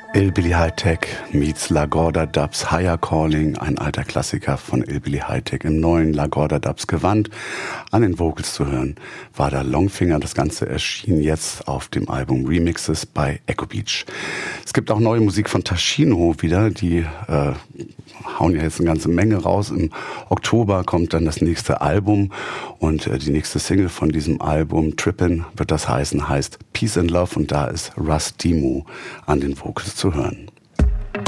Hillbilly High-Tech meets LaGorda Dubs Higher Calling, ein alter Klassiker von Hillbilly High-Tech im neuen LaGorda Dubs Gewand. An den Vocals zu hören war da Longfinger. Das Ganze erschien jetzt auf dem Album Remixes bei Echo Beach. Es gibt auch neue Musik von Tashino wieder, die hauen ja jetzt eine ganze Menge raus. Im Oktober kommt dann das nächste Album und die nächste Single von diesem Album, Trippin' wird das heißen, heißt Peace and Love, und da ist Russ Demo an den Vocals zu hören.